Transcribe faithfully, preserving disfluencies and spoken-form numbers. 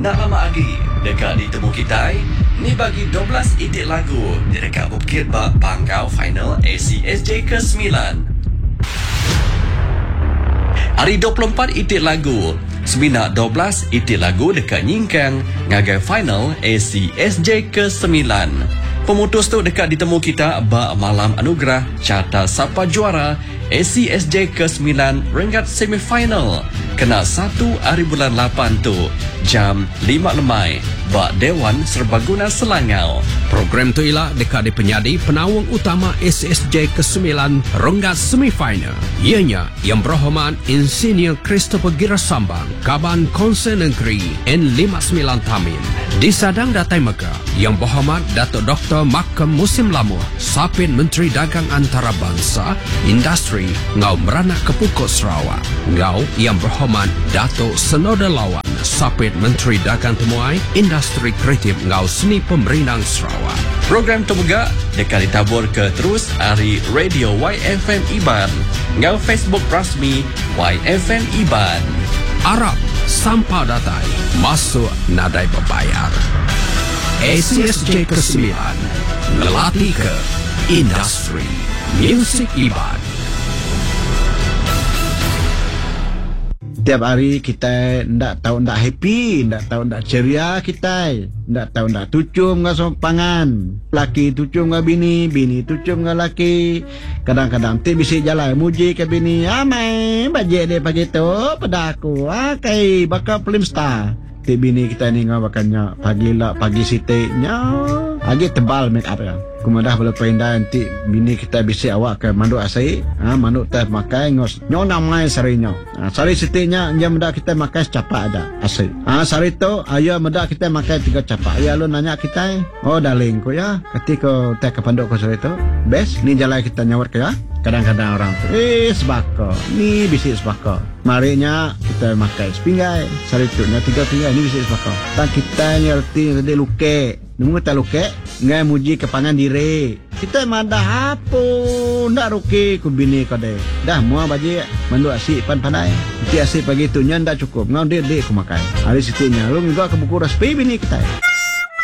Nak lama lagi dekat ditemu kita ni bagi dua belas itik lagu di dekat Bukit Bak Pangkau final A C S J ke sembilan. Hari dua puluh empat itik lagu Sembinak dua belas itik lagu dekat Nyingkang ngagai final A C S J ke sembilan. Pemutus tu dekat ditemu kita bak malam anugerah carta siapa juara A C S J ke sembilan ringkat semifinal kena satu hari bulan lapan tu jam lima lemai bak Dewan Serbaguna Selangau. Program tu ialah dekat di penyadi penawang utama A C S J ke sembilan ringkat semifinal. Ianya yang berhormat Insinyur Christopher Girasambang Kaban Konsen Negeri N lima puluh sembilan Tamin. Disadang datai Mega yang berhormat Datuk Doktor Makam Musim Lamuh Sapin Menteri Dagang Antarabangsa Industri Ngau Meranak Kepukut Sarawak. Ngau yang berhormat Datuk Senoda Lawan Sapin Menteri Dagang Temuai Industri Kreatif Ngau Seni Pemerinang Sarawak. Program Temuga dekat ditabur ke terus hari Radio Y F M Iban ngau Facebook rasmi Y F M Iban. Arab sampah datai masuk nadai berbayar. A C S J ke sembilan ngelatih ke industri musik Iban. Tiap hari kita ndak tahu ndak happy, ndak tahu ndak ceria kita, ndak tahu ndak tucum ngah pangan. Laki tucum ngah bini, bini tucum ngah laki. Kadang-kadang ti bisi jalan muji ke bini, amai bajek dia pagi tu pada aku, ah kai bakal film star. Ti bini kita ni ngah bakannya pagi lah pagi sitiknya, lagi tebal make up ya. Kumadah boleh pindah nanti bini kita bisi awak ke manduk asai, ah manduk teh makai ngos nyona mai sarinya. Ah sari sitiknya jam mendak kita makai capak ada asai. Ah sari tu ayo mendak kita makai tiga capak. Ya lu nanya kita, oh darling ko ya, ketika teh ke panduk ko sari tu, best ni jalan kita nyawat ke ya. Kadang-kadang orang tu, eh sebako, ni bisi sebako. Marinya kita makai sepinggai, sari tu nya tiga pinggai ni bisi sebako. Tak kita ngerti tadi luke. Nunggu tak luke, ngai muji kepangan diri. Kita madah apa, ndak ruki ku bini kau deh. Dah mua baji, mandu asik pan pandai. Ti asik pagi tu nya ndak cukup, ngau dia dia ku makan. Hari situnya, lu ngigau ke buku respi bini kita.